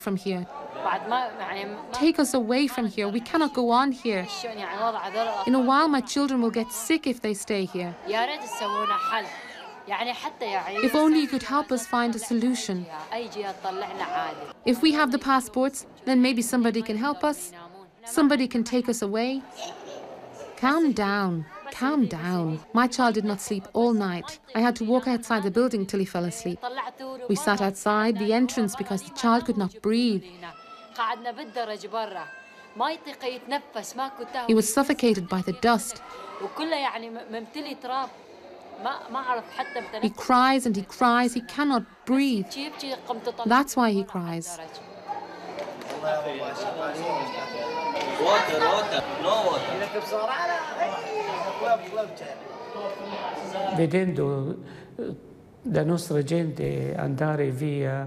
from here. Take us away from here. We cannot go on here. In a while, my children will get sick if they stay here. If only you could help us find a solution. If we have the passports, then maybe somebody can help us. Somebody can take us away. Calm down. Calm down. My child did not sleep all night. I had to walk outside the building till he fell asleep. We sat outside the entrance because the child could not breathe. He was suffocated by the dust. He cries and he cries. He cannot breathe. That's why he cries. Vedendo la nostra gente andare via,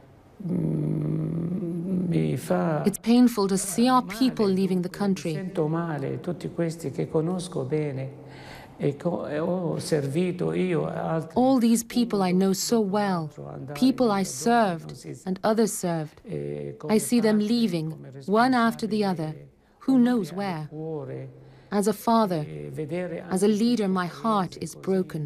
it's painful to see our people leaving the country. Sento male, tutti questi che conosco bene e ho servito io. All these people I know so well, people I served and others served. I see them leaving, one after the other, who knows where. As a father, as a leader, my heart is broken.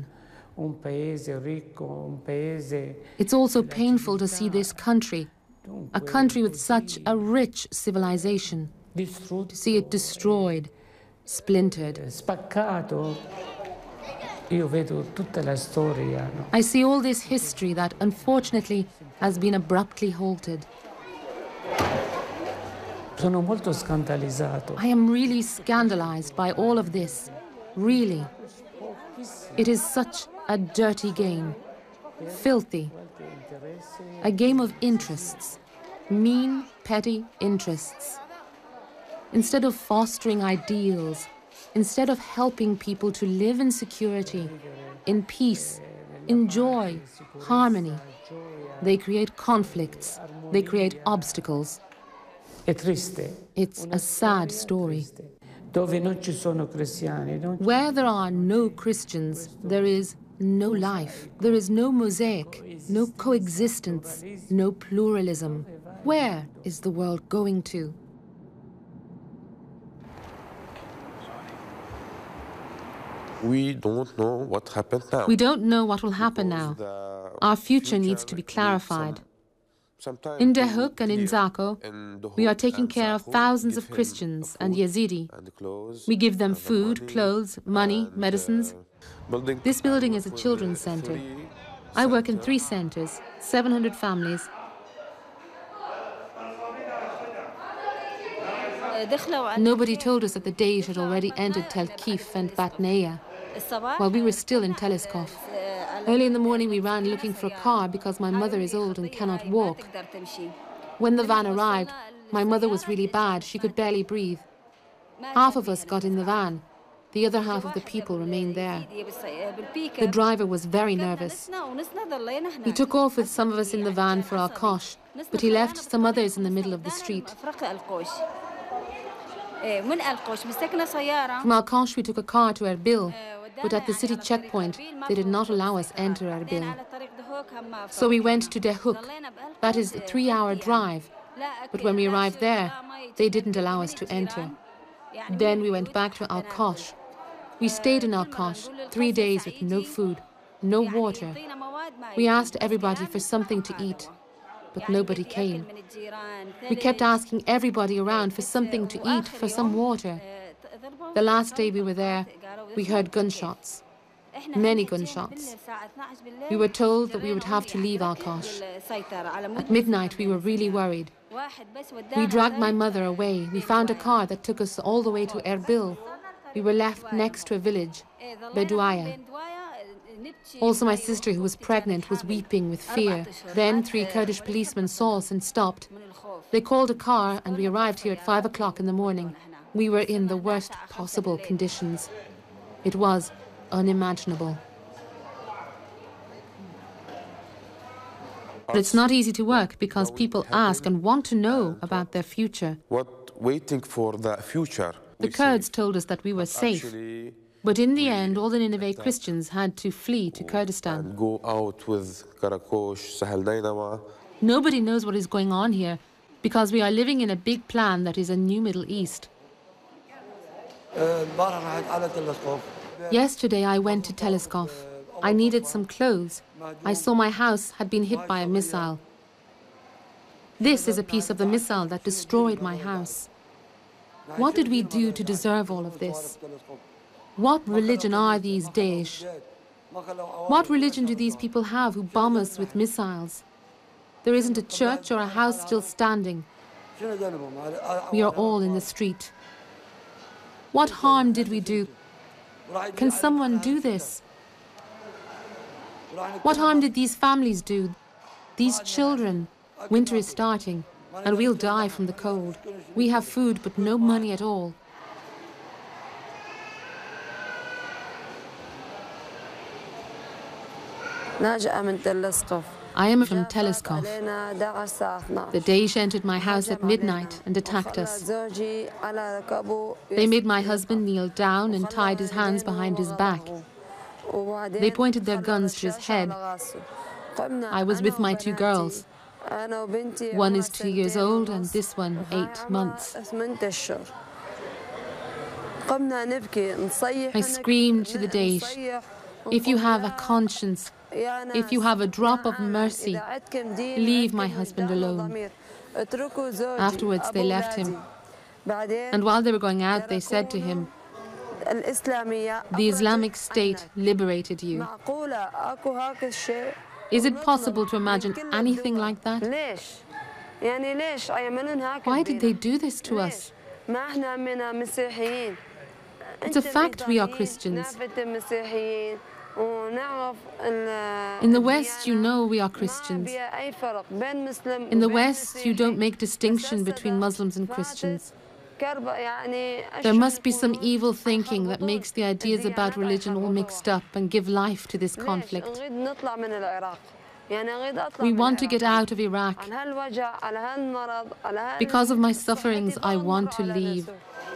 It's also painful to see this country, a country with such a rich civilization, to see it destroyed, splintered. I see all this history that, unfortunately, has been abruptly halted. Sono molto scandalizzato. I am really scandalized by all of this. Really. It is such a dirty game. Filthy. A game of interests. Mean, petty interests. Instead of fostering ideals, instead of helping people to live in security, in peace, in joy, harmony, they create conflicts, they create obstacles. It's a sad story. Where there are no Christians, there is no life. There is no mosaic, no coexistence, no pluralism. Where is the world going to? We don't know what happened now. We don't know what will happen now. Our future needs to be clarified. In Dahuk and in Zako, we are taking care of thousands of Christians and Yazidi. We give them food, clothes, money, medicines. This building is a children's center. I work in 3 centers, 700 families. Nobody told us that the Daesh had already entered Tel Kif and Batneya, while we were still in Teleskov. Early in the morning we ran looking for a car because my mother is old and cannot walk. When the van arrived, my mother was really bad. She could barely breathe. Half of us got in the van. The other half of the people remained there. The driver was very nervous. He took off with some of us in the van for Al-Kosh, but he left some others in the middle of the street. From Al-Kosh we took a car to Erbil, but at the city checkpoint they did not allow us enter Erbil. So we went to Dahuk. That is a 3-hour drive, but when we arrived there, they didn't allow us to enter. Then we went back to Al-Kosh. We stayed in Al-Kosh 3 days with no food, no water. We asked everybody for something to eat, but nobody came. We kept asking everybody around for something to eat, for some water. The last day we were there, we heard gunshots, many gunshots. We were told that we would have to leave Al-Kosh. At midnight, we were really worried. We dragged my mother away. We found a car that took us all the way to Erbil. We were left next to a village, Beduaya. Also, my sister, who was pregnant, was weeping with fear. Then 3 Kurdish policemen saw us and stopped. They called a car and we arrived here at 5 o'clock in the morning. We were in the worst possible conditions. It was unimaginable. But it's not easy to work because people ask and want to know about their future. Waiting for the future. The Kurds told us that we were safe. But in the end, all the Nineveh Christians had to flee to Kurdistan. And go out with Karakosh, Sahel Nainawa. Nobody knows what is going on here. because we are living in a big plan that is a new Middle East. Yesterday I went to Teleskov. I needed some clothes. I saw my house had been hit by a missile. This is a piece of the missile that destroyed my house. What did we do to deserve all of this? What religion are these Daesh? What religion do these people have who bomb us with missiles? There isn't a church or a house still standing. We are all in the street. What harm did we do? Can someone do this? What harm did these families do? These children? Winter is starting, and we'll die from the cold. We have food, but no money at all. I am from Teleskov. The Daesh entered my house at midnight and attacked us. They made my husband kneel down and tied his hands behind his back. They pointed their guns to his head. I was with my two girls. One is 2 years old and this one 8 months. I screamed to the Daesh, if you have a conscience, if you have a drop of mercy, leave my husband alone. Afterwards they left him. And while they were going out, they said to him, the Islamic State liberated you. Is it possible to imagine anything like that? Why did they do this to us? It's a fact we are Christians. In the West, you know we are Christians. In the West, you don't make distinction between Muslims and Christians. There must be some evil thinking that makes the ideas about religion all mixed up and give life to this conflict. We want to get out of Iraq. Because of my sufferings, I want to leave.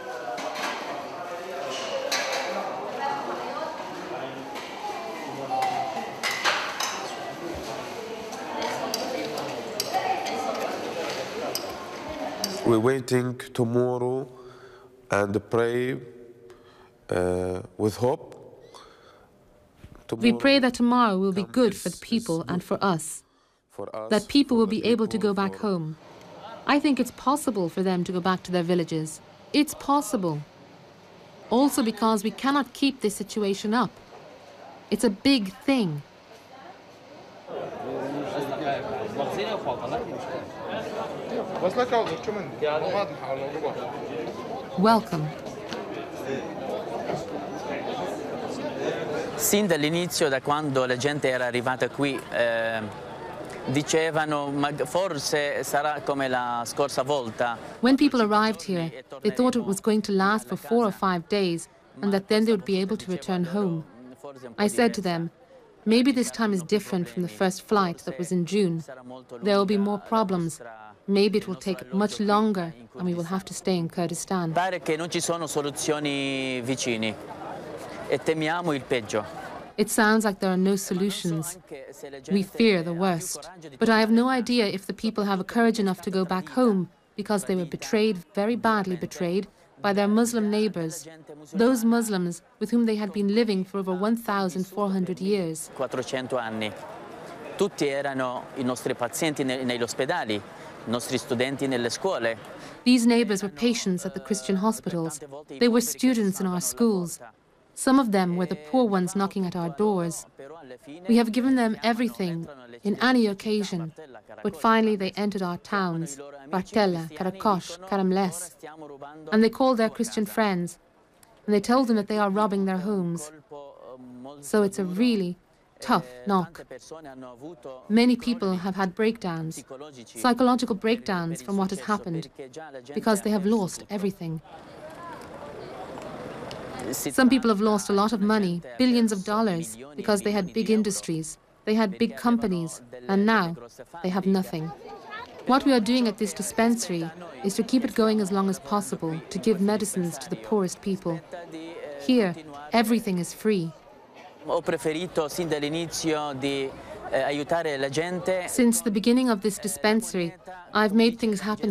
We're waiting tomorrow and pray with hope. We pray that tomorrow will be good for the people and for us, that people will be able to go back home. I think it's possible for them to go back to their villages. It's possible. Also because we cannot keep this situation up. It's a big thing. Welcome. Sin dall'inizio, da quando la gente era arrivata qui, dicevano, ma forse sarà come la scorsa volta. When people arrived here, they thought it was going to last for 4 or 5 days and that then they would be able to return home. I said to them, maybe this time is different from the first flight that was in June. There will be more problems. Maybe it will take much longer and we will have to stay in Kurdistan. Pare che non ci sono soluzioni vicini e temiamo il peggio. It sounds like there are no solutions. We fear the worst. But I have no idea if the people have courage enough to go back home because they were betrayed, very badly betrayed, by their Muslim neighbors, those Muslims with whom they had been living for over 1,400 years. 400 anni. Tutti erano i nostri pazienti negli ospedali, i nostri studenti nelle scuole. These neighbors were patients at the Christian hospitals. They were students in our schools. Some of them were the poor ones knocking at our doors. We have given them everything, in any occasion. But finally they entered our towns, Bartella, Karakosh, Karamles, and they called their Christian friends, and they told them that they are robbing their homes. So it's a really tough knock. Many people have had breakdowns, psychological breakdowns from what has happened, because they have lost everything. Some people have lost a lot of money, billions of dollars, because they had big industries, they had big companies, and now they have nothing. What we are doing at this dispensary is to keep it going as long as possible, to give medicines to the poorest people. Here, everything is free. Since the beginning of this dispensary, I've made things happen